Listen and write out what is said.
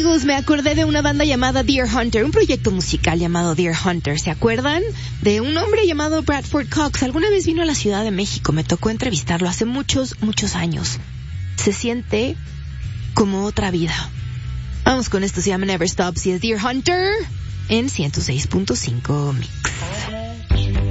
amigos, me acordé de una banda llamada Deer Hunter, un proyecto musical llamado Deer Hunter. ¿Se acuerdan? De un hombre llamado Bradford Cox. Alguna vez vino a la Ciudad de México, me tocó entrevistarlo hace muchos, muchos años. Se siente como otra vida. Vamos con esto, se llama Never Stops y es Deer Hunter en 106.5 Mix.